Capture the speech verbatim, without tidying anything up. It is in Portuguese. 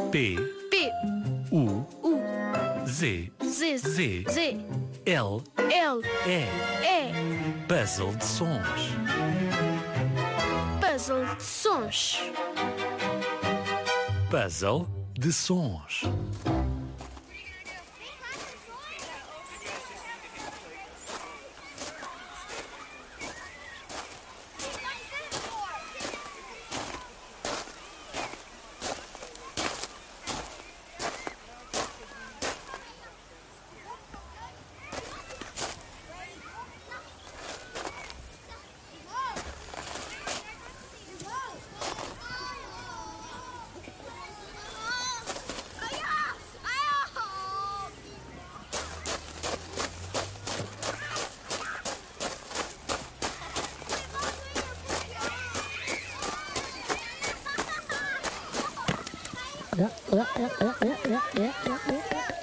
P, P, U, U, Z, Z, Z, Z, L, L, E. E. Puzzle de sons. Puzzle de sons. Puzzle de sons. Ja, ja, ja, ja, ja, ja, ja, ja.